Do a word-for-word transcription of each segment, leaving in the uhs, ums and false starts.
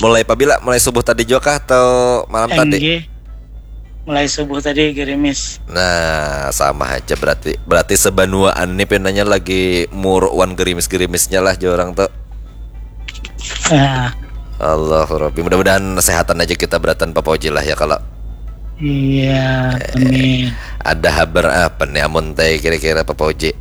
Mulai pabila mulai subuh tadi juga kah atau malam tadi? Enggih. Mulai subuh tadi gerimis. Nah, sama aja berarti. Berarti sebanuaan nih penanya lagi muruan gerimis-gerimisnya lah jo orang tuh. Nah, Allah Rabbi, mudah-mudahan kesehatan aja kita beratan Pak Oji lah ya kalau. iya, amin. Ada kabar apa nih amun teh kira-kira Pak Oji?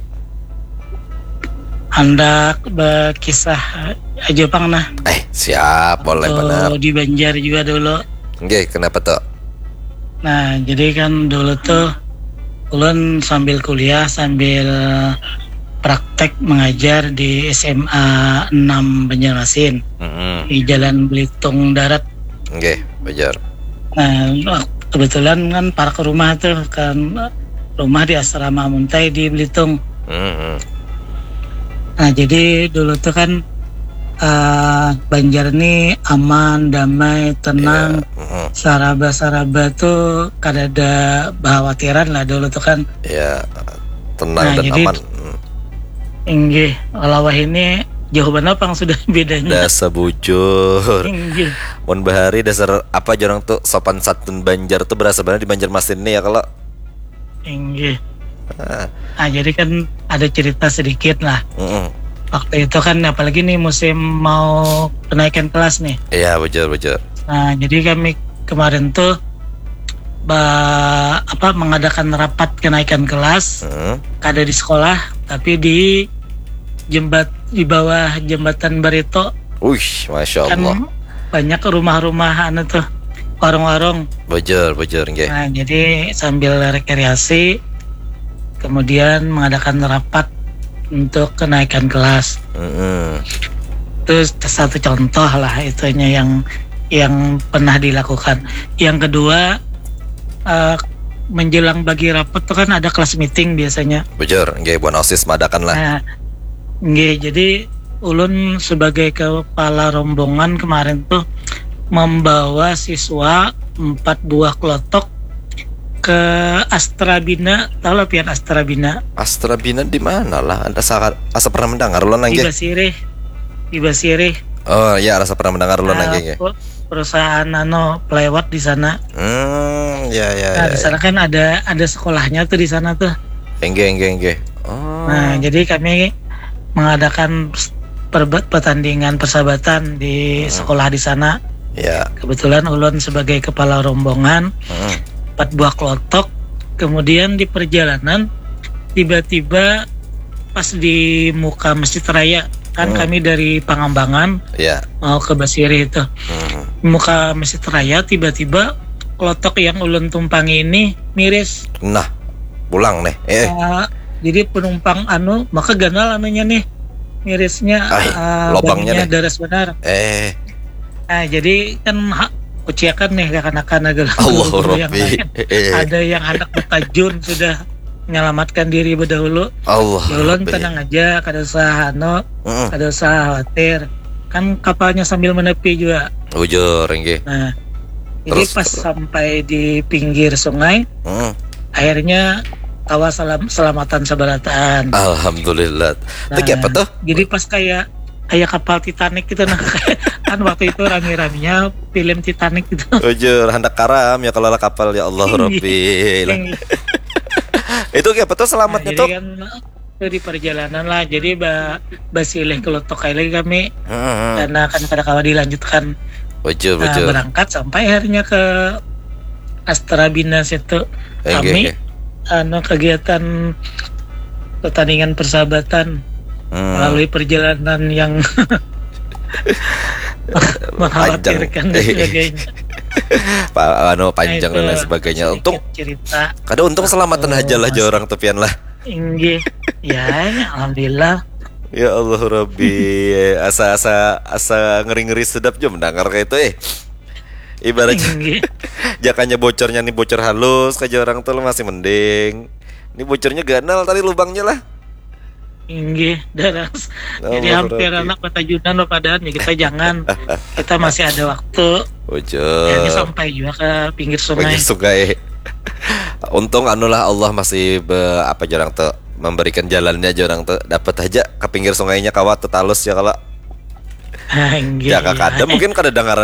Hendak berkisah aja pang nah. Eh, siap, boleh Tuh, benar. di Banjar juga dulu. Oke, kenapa tuh? Nah, jadi kan dulu tuh ulun sambil kuliah sambil praktek mengajar di S M A enam Banjarmasin Mm-hmm. di Jalan Belitung Darat. Oke, wajar. Nah, kebetulan kan para ke rumah tuh kan rumah di asrama Muntai di Belitung. Mm-hmm. Nah, jadi dulu tuh kan uh, Banjar ini aman, damai, tenang. Yeah. Mm-hmm. Saraba-saraba tuh kada ada khawatiran lah dulu tuh kan. Ya, tenang Nah, dan jadi, aman. Inggih, lawah ini jawaban apa yang sudah bedanya? Dasar bujur. Inggih. Mun bahari dasar apa jorang tuh sopan santun Banjar tuh berasa banget di Banjarmasin nih ya kalau. Inggih. Ah. Nah, jadi kan ada cerita sedikit lah. Mm-mm. Waktu itu kan apalagi nih musim mau kenaikan kelas nih. Iya, bujur bujur. Nah, jadi kami kemarin tuh ba, apa mengadakan rapat kenaikan kelas. Mm. Kada di sekolah, tapi di jembat di bawah jembatan Barito. Wih, masya Kan Allah. banyak rumah-rumah anu tuh, warung-warung. Bujur bujur nggih. Nah, jadi sambil rekreasi kemudian mengadakan rapat untuk kenaikan kelas. Mm-mm. Itu satu contoh lah itunya yang yang pernah dilakukan. Yang kedua, uh, menjelang bagi rapat tuh kan ada kelas meeting biasanya. Bujur nggih, buan osis madakan lah. Nah, nggih, jadi ulun sebagai kepala rombongan kemarin tuh membawa siswa empat buah klotok ke Astra Bina. Tahu lah pian Astra Bina? Astra Bina di mana lah? Anda sangat asa pernah mendengar lo Di nggih? Basirih. Di Basirih. Oh iya, rasa pernah mendengar lo Nah, nggih. perusahaan ano pelewat di sana. Hmm, ya ya. Nah, ya, di sana kan ada ada sekolahnya tuh di sana tuh. Nggih nggih nggih. Oh. Nah, jadi kami mengadakan perbat pertandingan persahabatan di sekolah di sana. Ya. Kebetulan ulun sebagai kepala rombongan, Hmm. empat buah klotok. Kemudian di perjalanan tiba-tiba pas di muka Masjid Raya kan Hmm. kami dari Pangambangan Ya. mau ke Basiri itu. Hmm. Muka Masjid Raya tiba-tiba klotok yang ulun tumpangi ini miris. Nah, pulang nih. Eh. Uh, jadi penumpang anu maka ganal anunya nih mirisnya, Ay, uh, lobangnya baninya nih. daras benar. Eh. Nah, jadi kan ha, kuciakan nih kanak-kanak agak Allah yang Rabbi. lain. Ada yang anak bertajun sudah menyelamatkan diri berdahulu. Allah Ya ulun Rabbi. tenang aja, kada usah anu, Mm. kada usah khawatir. Kan kapalnya sambil menepi juga. Bujur nggih. Nah, jadi Terus- pas sampai di pinggir sungai, Mm. akhirnya tawa selam, selamatan sabarataan. Alhamdulillah. Nah, Itu apa tuh? Jadi pas kayak kayak kapal Titanic gitu nah. Kan waktu itu rame-ramenya film Titanic gitu. Bujur, hendak karam ya kalau lah kapal ya Allah Rabbi. Itu kayak apa tuh Nah, selamatnya jadi tuh? kan itu di perjalanan lah. Jadi ba basilih kelotok lagi kami Hmm. karena kan kada kawa dilanjutkan. Bujur Nah, bujur. berangkat sampai akhirnya ke Astra Bina situ. Eh, nggih, Kami nggih. anu kegiatan pertandingan persahabatan Hmm. melalui perjalanan yang mengkhawatirkan dan sebagainya. Pak anu panjang Nah, dan lain itu sebagainya. sedikit Untung cerita. kada untung selamatan Oh, aja lah Mas. orang tepian lah. Inggih. Ya, alhamdulillah. Ya Allah Rabbi. Asa-asa asa ngeri-ngeri sedap jo mendengar kayak itu eh. Ibaratnya Inggih. jakannya bocornya nih bocor halus kayak orang tuh masih mending. Ini bocornya ganal tadi lubangnya lah. Inggih, daras. Jadi Allah hampir Rabbi. anak petajunan loh padahal ya kita jangan. Kita masih ada waktu. Ya, ini Bocor. sampai juga ke pinggir sungai. Bagi sungai. Untung anulah Allah masih be, apa jarang tuh memberikan jalannya jarang tuh dapat aja ke pinggir sungainya kawat tetalus ya kalau Ah, inggih, jaga ya. kada mungkin kada dengar